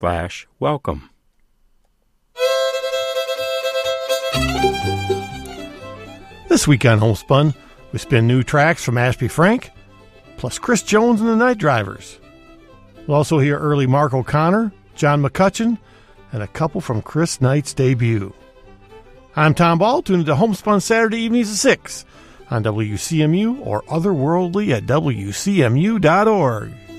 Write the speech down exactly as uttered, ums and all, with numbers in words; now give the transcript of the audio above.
slash welcome. This week on Homespun, we spin new tracks from Ashby Frank, plus Chris Jones and the Night Drivers. We'll also hear early Mark O'Connor, John McCutcheon, and a couple from Chris Knight's debut. I'm Tom Ball, tuned to Homespun Saturday evenings at six on W C M U or otherworldly at W C M U dot org.